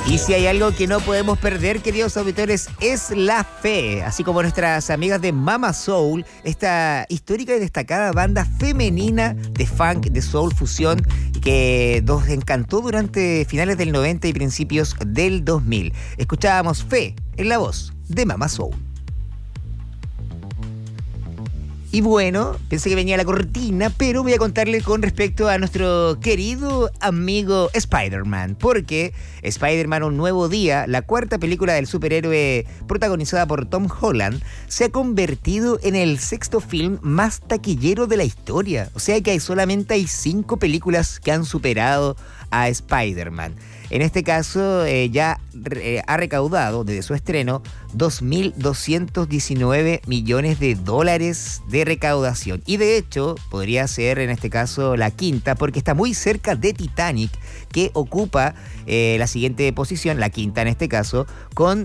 Y si hay algo que no podemos perder, queridos auditores, es la fe. Así como nuestras amigas de Mama Soul, esta histórica y destacada banda femenina de funk, de soul, fusión, que nos encantó durante finales del 90 y principios del 2000. Escuchábamos Fe en la voz de Mama Soul. Y bueno, pensé que venía la cortina, pero voy a contarle con respecto a nuestro querido amigo Spider-Man, porque Spider-Man Un Nuevo Día, la cuarta película del superhéroe protagonizada por Tom Holland, se ha convertido en el sexto film más taquillero de la historia. O sea que solamente hay 5 películas que han superado a Spider-Man. En este caso, ya ha recaudado desde su estreno 2.219 millones de dólares de recaudación. Y de hecho, podría ser en este caso la quinta, porque está muy cerca de Titanic, que ocupa la siguiente posición, la quinta en este caso, con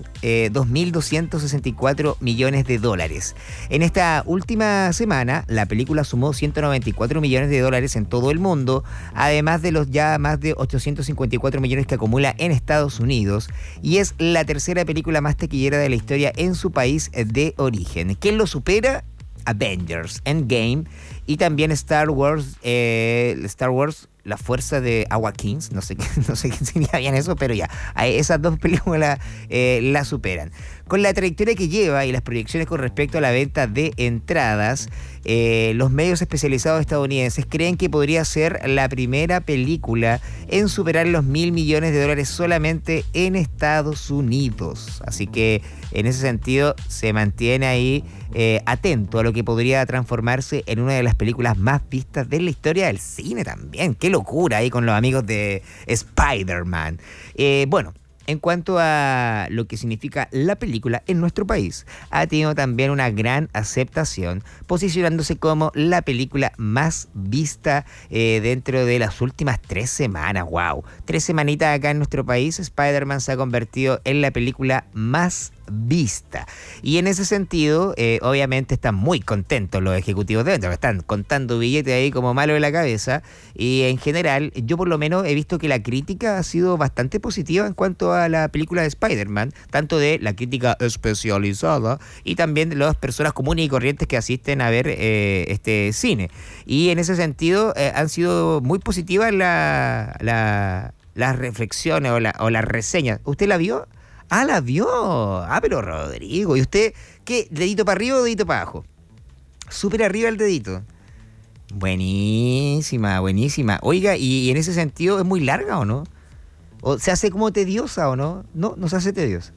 2.264 millones de dólares. En esta última semana, la película sumó 194 millones de dólares en todo el mundo, además de los ya más de 854 millones que acumula en Estados Unidos, y es la tercera película más taquillera de la historia en su país de origen. ¿Quién lo supera? Avengers Endgame y también Star Wars, La Fuerza de Agua Kings, no sé qué significa bien eso, pero ya, esas dos películas la superan. Con la trayectoria que lleva y las proyecciones con respecto a la venta de entradas, los medios especializados estadounidenses creen que podría ser la primera película en superar los 1.000 millones de dólares solamente en Estados Unidos. Así que en ese sentido se mantiene ahí atento a lo que podría transformarse en una de las películas más vistas de la historia del cine también. ¡Qué locura ahí con los amigos de Spider-Man! Bueno, en cuanto a lo que significa la película en nuestro país, ha tenido también una gran aceptación, posicionándose como la película más vista dentro de las últimas 3 semanas. ¡Wow! 3 semanitas acá en nuestro país, Spider-Man se ha convertido en la película más vista. Y en ese sentido, obviamente están muy contentos los ejecutivos de venta, están contando billetes ahí como malo de la cabeza, y en general, yo por lo menos he visto que la crítica ha sido bastante positiva en cuanto a la película de Spider-Man, tanto de la crítica especializada y también de las personas comunes y corrientes que asisten a ver este cine. Y en ese sentido, han sido muy positivas las reflexiones o las reseñas. ¿Usted la vio? Ah, la vio. Ah, pero Rodrigo, ¿y usted qué? ¿Dedito para arriba o dedito para abajo? Súper arriba el dedito. Buenísima, buenísima. Oiga, ¿y en ese sentido es muy larga o no? ¿O se hace como tediosa o no? No, no se hace tediosa.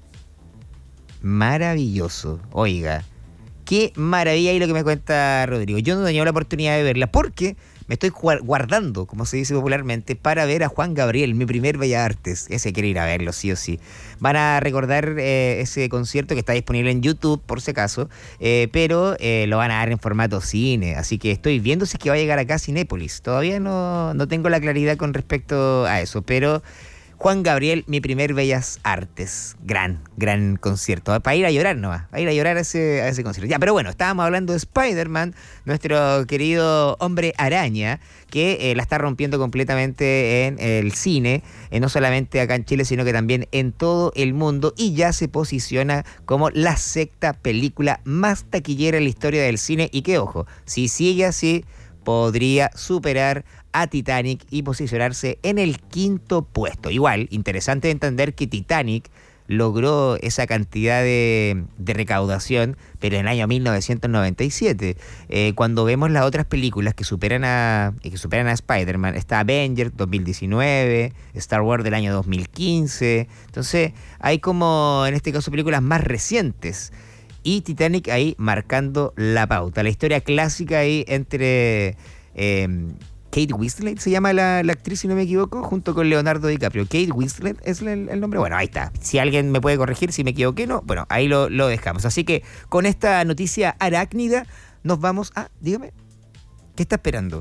Maravilloso. Oiga, qué maravilla ahí lo que me cuenta Rodrigo. Yo no he tenido la oportunidad de verla porque me estoy guardando, como se dice popularmente, para ver a Juan Gabriel, mi primer Bellas Artes. Ese quiere ir a verlo, sí o sí. Van a recordar ese concierto que está disponible en YouTube, por si acaso, pero lo van a dar en formato cine. Así que estoy viendo si es que va a llegar acá a Cinépolis. Todavía no tengo la claridad con respecto a eso, pero Juan Gabriel, mi primer Bellas Artes. Gran concierto. Para ir a llorar nomás. Para ir a llorar a ese concierto. Ya, pero bueno, estábamos hablando de Spider-Man, nuestro querido hombre araña, que la está rompiendo completamente en el cine, no solamente acá en Chile, sino que también en todo el mundo, y ya se posiciona como la sexta película más taquillera en la historia del cine, y que, ojo, si sigue así, podría superar a Titanic y posicionarse en el 5º puesto. Igual, interesante entender que Titanic logró esa cantidad de recaudación, pero en el año 1997. Cuando vemos las otras películas que superan a Spider-Man, está Avengers 2019, Star Wars del año 2015. Entonces, hay como, en este caso, películas más recientes. Y Titanic ahí marcando la pauta. La historia clásica ahí entre Kate Winslet, se llama la actriz, si no me equivoco, junto con Leonardo DiCaprio. Kate Winslet es el nombre. Bueno, ahí está. Si alguien me puede corregir si me equivoqué, no. Bueno, ahí lo dejamos. Así que con esta noticia arácnida nos vamos a... Dígame, ¿qué está esperando?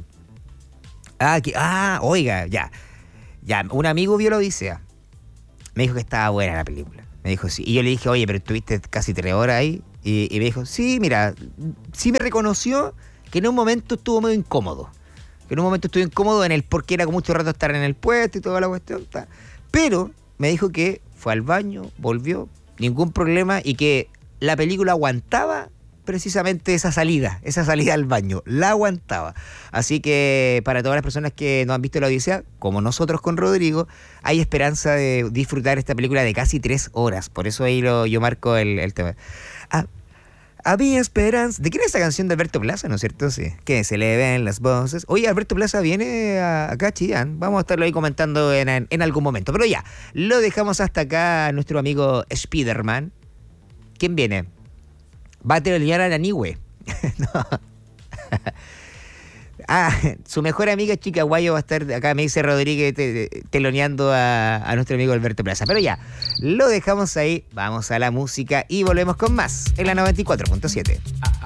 Oiga, ya. Un amigo vio la Odisea. Me dijo que estaba buena la película. Me dijo sí. Y yo le dije, oye, pero estuviste casi 3 horas ahí. Y me dijo, sí, mira, sí me reconoció que en un momento estuvo medio incómodo. Que en un momento estuve incómodo en el porque era con mucho rato estar en el puesto y toda la cuestión. Pero me dijo que fue al baño, volvió, ningún problema, y que la película aguantaba precisamente esa salida al baño, la aguantaba. Así que para todas las personas que no han visto La Odisea, como nosotros con Rodrigo, hay esperanza de disfrutar esta película de casi 3 horas. Por eso ahí yo marco el tema. Había esperanza. ¿De quién es esa canción de Alberto Plaza, no es cierto? Sí. Que se le ven las voces. Oye, Alberto Plaza viene acá a Chillán. Vamos a estarlo ahí comentando en algún momento. Pero ya, lo dejamos hasta acá a nuestro amigo Spiderman. ¿Quién viene? Va a telonear a la Nihue. No. Su mejor amiga Chica Guayo va a estar acá, me dice Rodríguez, teloneando a nuestro amigo Alberto Plaza. Pero ya, lo dejamos ahí, vamos a la música y volvemos con más en la 94.7.